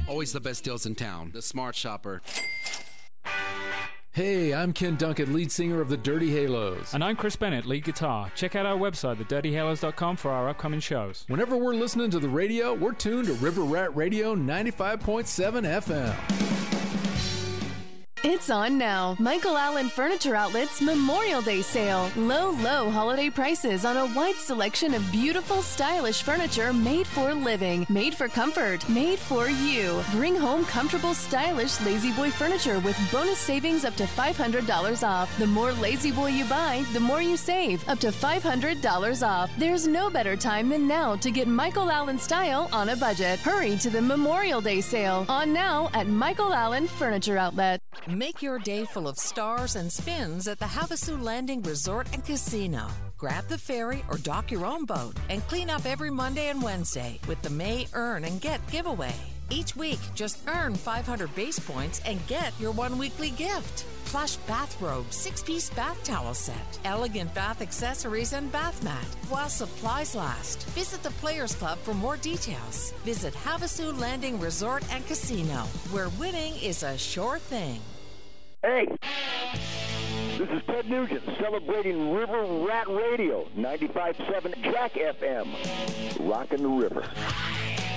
Always the best deals in town. The Smart Shopper. Hey, I'm Ken Dunkett, lead singer of the Dirty Halos. And I'm Chris Bennett, lead guitar. Check out our website, thedirtyhalos.com, for our upcoming shows. Whenever we're listening to the radio, we're tuned to River Rat Radio 95.7 FM. It's on now. Michael Allen Furniture Outlet's Memorial Day sale. Low holiday prices on a wide selection of beautiful, stylish furniture made for living, made for comfort, made for you. Bring home comfortable, stylish La-Z-Boy furniture with bonus savings up to $500 off. The more La-Z-Boy you buy, the more you save, up to $500 off. There's no better time than now to get Michael Allen style on a budget. Hurry to the Memorial Day sale. On now at Michael Allen Furniture Outlet. Make your day full of stars and spins at the Havasu Landing Resort and Casino. Grab the ferry or dock your own boat and clean up every Monday and Wednesday with the May Earn and Get giveaway. Each week, just earn 500 base points and get your one weekly gift. Plush bathrobe, 6-piece bath towel set, elegant bath accessories, and bath mat while supplies last. Visit the Players Club for more details. Visit Havasu Landing Resort and Casino, where winning is a sure thing. Hey, this is Ted Nugent celebrating River Rat Radio, 95.7 Jack FM, rockin' the river.